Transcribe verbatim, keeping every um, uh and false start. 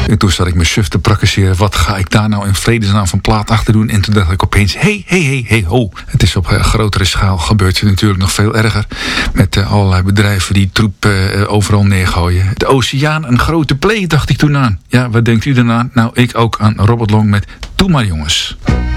En toen zat ik me suf te praktiseren. Wat ga ik daar nou in vredesnaam van plaat achter doen? En toen dacht ik opeens, hé, hé, hé, hé, ho. Het is op uh, grotere schaal gebeurt het natuurlijk nog veel erger. Met uh, allerlei bedrijven die troep uh, overal neergooien. De oceaan, een grote play, dacht ik toen aan. Ja, wat denkt u daarna? Nou, ik ook aan Robert Long met Doe maar jongens.